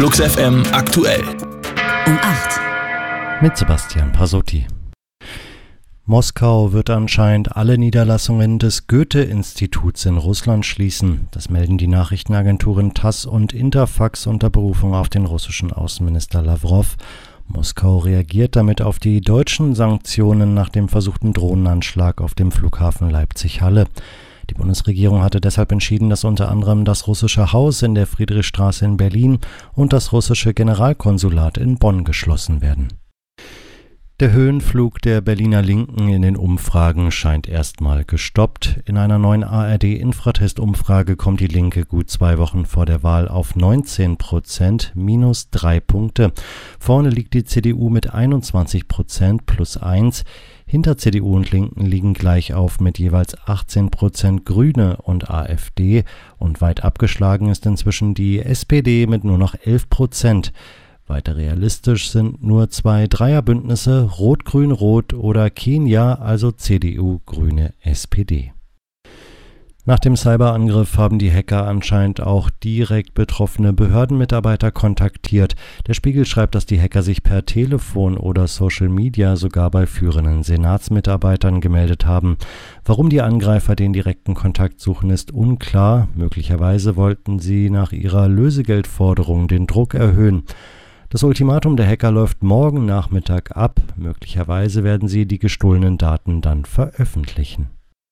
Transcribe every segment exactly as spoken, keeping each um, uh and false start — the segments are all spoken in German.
Flux F M aktuell. Um acht. Mit Sebastian Pasotti. Moskau wird anscheinend alle Niederlassungen des Goethe-Instituts in Russland schließen. Das melden die Nachrichtenagenturen TASS und Interfax unter Berufung auf den russischen Außenminister Lawrow. Moskau reagiert damit auf die deutschen Sanktionen nach dem versuchten Drohnenanschlag auf dem Flughafen Leipzig-Halle. Die Bundesregierung hatte deshalb entschieden, dass unter anderem das russische Haus in der Friedrichstraße in Berlin und das russische Generalkonsulat in Bonn geschlossen werden. Der Höhenflug der Berliner Linken in den Umfragen scheint erstmal gestoppt. In einer neuen A R D-Infratest-Umfrage kommt die Linke gut zwei Wochen vor der Wahl auf neunzehn Prozent, minus drei Punkte. Vorne liegt die C D U mit einundzwanzig Prozent, plus eins. Hinter C D U und Linken liegen gleich auf mit jeweils achtzehn Prozent Grüne und AfD. Und weit abgeschlagen ist inzwischen die S P D mit nur noch elf Prozent. Weiter realistisch sind nur zwei Dreierbündnisse, Rot-Grün-Rot oder Kenia, also C D U, Grüne, S P D. Nach dem Cyberangriff haben die Hacker anscheinend auch direkt betroffene Behördenmitarbeiter kontaktiert. Der Spiegel schreibt, dass die Hacker sich per Telefon oder Social Media sogar bei führenden Senatsmitarbeitern gemeldet haben. Warum die Angreifer den direkten Kontakt suchen, ist unklar. Möglicherweise wollten sie nach ihrer Lösegeldforderung den Druck erhöhen. Das Ultimatum der Hacker läuft morgen Nachmittag ab. Möglicherweise werden sie die gestohlenen Daten dann veröffentlichen.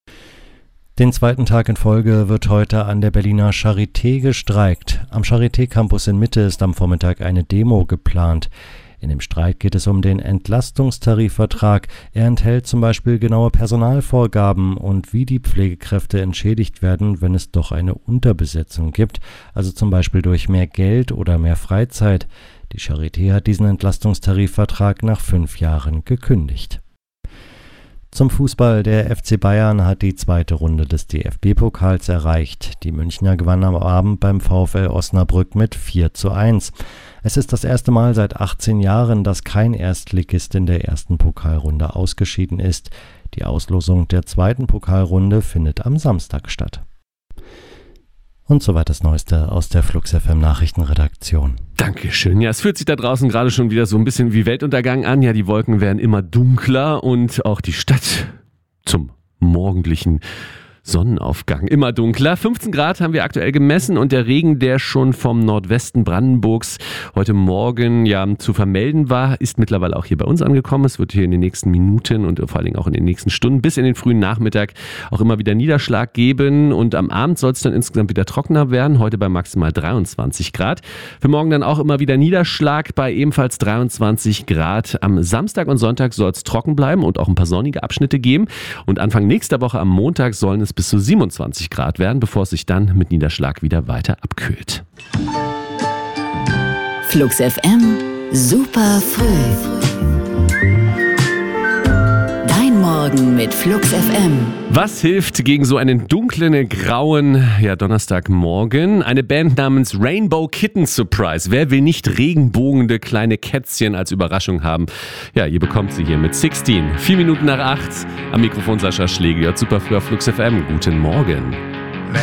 Den zweiten Tag in Folge wird heute an der Berliner Charité gestreikt. Am Charité-Campus in Mitte ist am Vormittag eine Demo geplant. In dem Streik geht es um den Entlastungstarifvertrag. Er enthält zum Beispiel genaue Personalvorgaben und wie die Pflegekräfte entschädigt werden, wenn es doch eine Unterbesetzung gibt, also zum Beispiel durch mehr Geld oder mehr Freizeit. Die Charité hat diesen Entlastungstarifvertrag nach fünf Jahren gekündigt. Zum Fußball. Der F C Bayern hat die zweite Runde des D F B-Pokals erreicht. Die Münchner gewannen am Abend beim VfL Osnabrück mit vier zu eins. Es ist das erste Mal seit achtzehn Jahren, dass kein Erstligist in der ersten Pokalrunde ausgeschieden ist. Die Auslosung der zweiten Pokalrunde findet am Samstag statt. Und soweit das Neueste aus der Flux F M Nachrichtenredaktion. Dankeschön. Ja, es fühlt sich da draußen gerade schon wieder so ein bisschen wie Weltuntergang an. Ja, die Wolken werden immer dunkler und auch die Stadt zum morgendlichen Sonnenaufgang immer dunkler. fünfzehn Grad haben wir aktuell gemessen und der Regen, der schon vom Nordwesten Brandenburgs heute Morgen ja zu vermelden war, ist mittlerweile auch hier bei uns angekommen. Es wird hier in den nächsten Minuten und vor allen Dingen auch in den nächsten Stunden bis in den frühen Nachmittag auch immer wieder Niederschlag geben und am Abend soll es dann insgesamt wieder trockener werden. Heute bei maximal dreiundzwanzig Grad. Für morgen dann auch immer wieder Niederschlag bei ebenfalls dreiundzwanzig Grad. Am Samstag und Sonntag soll es trocken bleiben und auch ein paar sonnige Abschnitte geben und Anfang nächster Woche am Montag sollen es bis zu siebenundzwanzig Grad werden, bevor es sich dann mit Niederschlag wieder weiter abkühlt. Flux F M, super früh. Dein Morgen mit Flux F M. Was hilft gegen so einen dunklen, grauen ja, Donnerstagmorgen? Eine Band namens Rainbow Kitten Surprise. Wer will nicht regenbogende kleine Kätzchen als Überraschung haben? Ja, ihr bekommt sie hier mit sechzehn. Vier Minuten nach acht. Am Mikrofon Sascha Schlegel. Super früh auf Flux F M. Guten Morgen.